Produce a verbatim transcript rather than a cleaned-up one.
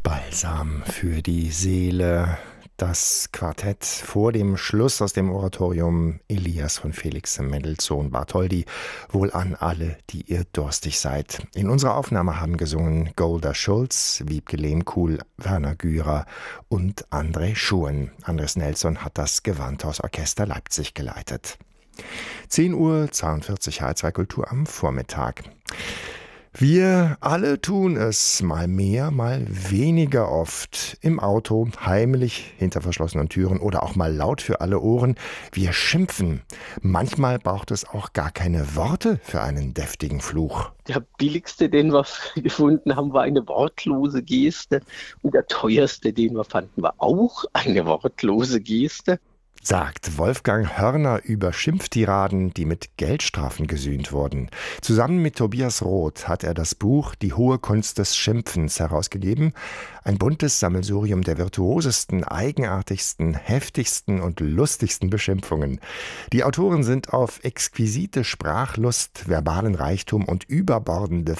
Balsam für die Seele. Das Quartett vor dem Schluss aus dem Oratorium Elias von Felix Mendelssohn Bartholdy. Wohl an alle, die ihr durstig seid. In unserer Aufnahme haben gesungen Golda Schulz, Wiebke Lehmkuhl, Werner Gürer und André Schuhen. Andres Nelson hat das Gewandhausorchester Leipzig geleitet. zehn Uhr zweiundvierzig H zwei Kultur am Vormittag. Wir alle tun es, mal mehr, mal weniger oft. Im Auto, heimlich, hinter verschlossenen Türen oder auch mal laut für alle Ohren. Wir schimpfen. Manchmal braucht es auch gar keine Worte für einen deftigen Fluch. Der billigste, den wir gefunden haben, war eine wortlose Geste. Und der teuerste, den wir fanden, war auch eine wortlose Geste. Sagt Wolfgang Hörner über Schimpftiraden, die mit Geldstrafen gesühnt wurden. Zusammen mit Tobias Roth hat er das Buch Die hohe Kunst des Schimpfens herausgegeben. Ein buntes Sammelsurium der virtuosesten, eigenartigsten, heftigsten und lustigsten Beschimpfungen. Die Autoren sind auf exquisite Sprachlust, verbalen Reichtum und überbordende